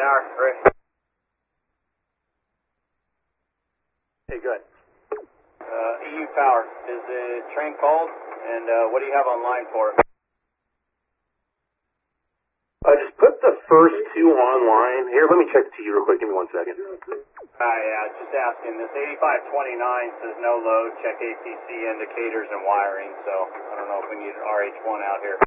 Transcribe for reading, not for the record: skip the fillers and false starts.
tower, Rick. Hey, good. EU Power, is the train called? And what do you have online for it? Just put the first two online. Here, let me check the TU real quick. Give me 1 second. Yeah, just asking. This 8529 says no load. Check APC indicators and wiring. So I don't know if we need an RH1 out here.